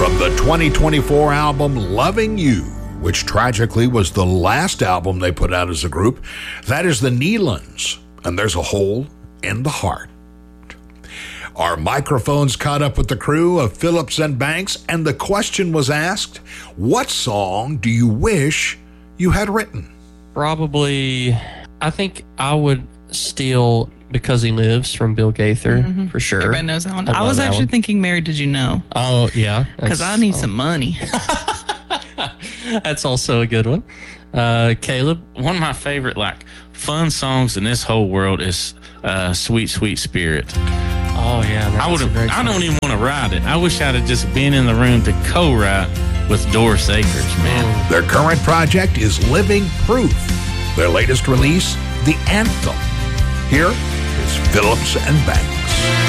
From the 2024 album Loving You, which tragically was the last album they put out as a group, that is the Neelands, and there's a hole in the heart. Our microphones caught up with the crew of Phillips and Banks, and the question was asked, what song do you wish you had written? Probably, I think I would steal Because He Lives from Bill Gaither, for sure. Everybody knows that one. I was actually thinking Married Did You Know? Oh, yeah. Because I need some money. That's also a good one. Caleb? One of my favorite, fun songs in this whole world is Sweet, Sweet Spirit. Oh, yeah. I don't even want to write it. I wish I'd have just been in the room to co-write with Doris Akers, man. Their current project is Living Proof. Their latest release, The Anthem. Here is Phillips and Banks.